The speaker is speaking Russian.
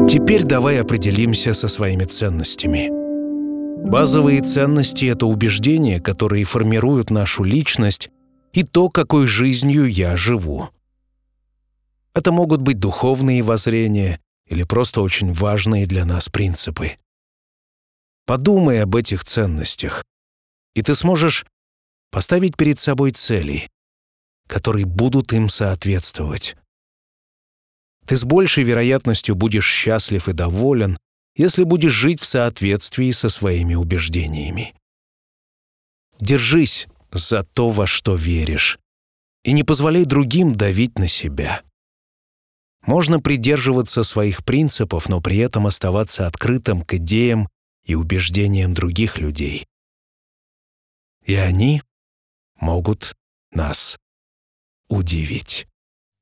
Теперь давай определимся со своими ценностями. Базовые ценности — это убеждения, которые формируют нашу личность и то, какой жизнью я живу. Это могут быть духовные воззрения или просто очень важные для нас принципы. Подумай об этих ценностях, и ты сможешь поставить перед собой цели, которые будут им соответствовать. Ты с большей вероятностью будешь счастлив и доволен, если будешь жить в соответствии со своими убеждениями. Держись за то, во что веришь, и не позволяй другим давить на себя. Можно придерживаться своих принципов, но при этом оставаться открытым к идеям и убеждениям других людей. И они могут нас удивить.